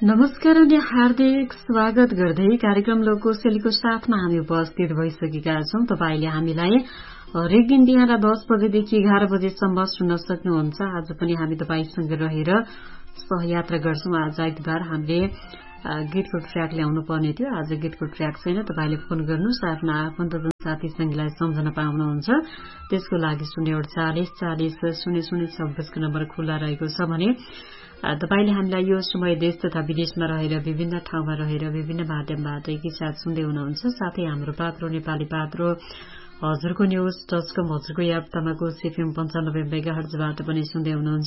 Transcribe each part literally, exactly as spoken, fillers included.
नमस्कार अनि हार्दिक स्वागत गर्दै कार्यक्रम लोककोशेलीको साथमा हामी उपस्थित भइसकेका छौं। तपाईले हामीलाई हरेक दिन बिहान दस बजेदेखि एघार बजेसम्म सुन्न सक्नुहुन्छ। आज पनि हामी तपाईसँग रहेर सहयात्रा गर्छौं। आज आइतबार हामीले गीतको ट्र्याक ल्याउनु पर्ने थियो। आज गीतको ट्र्याक छैन। तपाईले फोन गर्नुस्, आफ्ना आफन्तजन साथी संगीलाई सम्झन पाउनुहुन्छ। त्यसको लागि शून्य अडचालिस चालिस शून्य शून्य छब्बीसको नम्बर खुल्ला रहेको छ भने तपाईले हामीलाई यो समय देश तथा विदेशमा रहेर विभिन्न ठाउँमा रहेर विभिन्न माध्यमबाट एकैसाथ सुन्दै हुनुहुन्छ। साथै हाम्रो पात्रो नेपाली पात्रो हजुरको न्यूज डट कम हजुरको याप तमाको सीएफएम पञ्चानब्बे मेगाहर्जबाट पनि सुन्दै हुनुहुन्छ।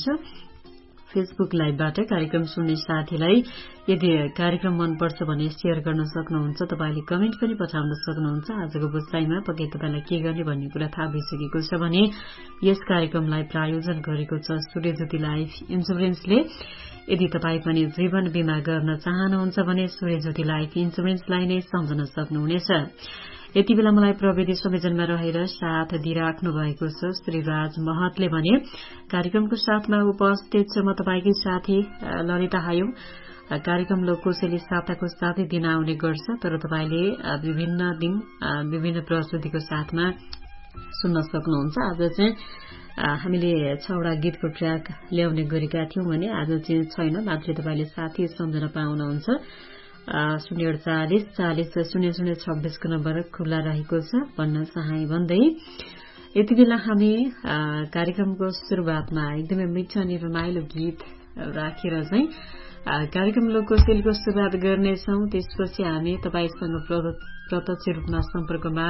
फेसबुक लाइभबाट कार्यक्रम सुन्ने साथीलाई यदि कार्यक्रम मनपर्छ भने शेयर गर्न सक्नुहुन्छ। तपाईले कमेन्ट पनि पठाउन सक्नुहुन्छ। आजको बुझ्दाइमा पक्कै तपाईलाई के गर्ने भन्ने कुरा थाहा भइसकेको छ भने यस कार्यक्रमलाई प्रायोजन गरेको छ सूर्यज्योति लाइफ इन्सुरेन्सले। यदि तपाई पनि जीवन बीमा गर्न चाहनुहुन्छ भने सूर्यज्योति लाइफ इन्सुरेन्सलाई नै सम्झन सक्नुहुनेछ। यति बेला मलाई प्रविधि संयोजनमा रहेर साथ दिइराख्नु भएको छ श्री राज महतले भने कार्यक्रमको साथमा उपस्थित छ म तपाईकै साथी ललिता हायु। कार्यक्रम लोककोशेली साताको साथै दिन आउने गर्छ, तर तपाईले विभिन्न दिन विभिन्न प्रस्तुतिको साथमा सुन्न सक्नुहुन्छ। आज चाहिँ हामीले छवटा गीतको ट्र्याक ल्याउने गरेका थियौं भने आज चाहिँ छैन, मात्र तपाईले साथी सम्झन पाउनुहुन्छ। शून्य अडचालिस चालिस शून्य शून्य छब्बीसको नम्बर खुल्ला रहेको छ भन्न चाहे भन्दै यति बेला हामी कार्यक्रमको शुरूआतमा एकदमै मिठो अनि रमाइलो गीत राखेर चाहिँ कार्यक्रम लोककोशेलीको शुरूआत गर्नेछौं। त्यसपछि हामी तपाईसँग प्रत्यक्ष रूपमा सम्पर्कमा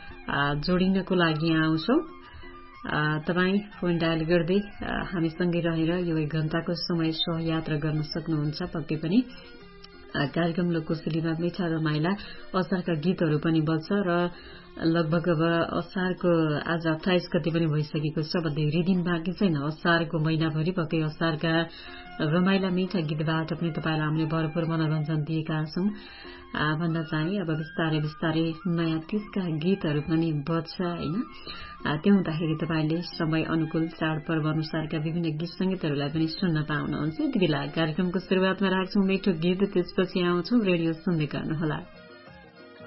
जोडिनको लागि आउँछौं। तपाई फोन डायल गर्दै हामीसँगै रहेर यो एक घण्टाको समय सहयात्रा गर्न सक्नुहुन्छ। पक्कै पनि कार्यक्रम लोककोशेलीमा मिठा रमाइला असारका गीतहरू पनि बज्छ र लगभग अब असारको आज अट्ठाइस गते पनि भइसकेको छ। अब धेरै दिन बाँकी छैन असारको महिनाभरि। पक्कै असारका रमाइला मिठा गीतबाट पनि तपाईलाई हामीले भरपूर मनोरञ्जन दिएका छौं भन्न चाहे। अब बिस्तारै बिस्तारै नयाँ किसका गीतहरू पनि बज्छ हैन। त्यो हुँदाखेरि तपाईले समय अनुकूल चाडपर्व अनुसारका विभिन्न गीत संगीतहरूलाई पनि सुन्न पाउनुहुन्छ। यति बेला कार्यक्रमको शुरूआतमा राख्छौं मिठो गीत, त्यसपछि आउँछौं। रेडियो सुन्दै गर्नुहोला।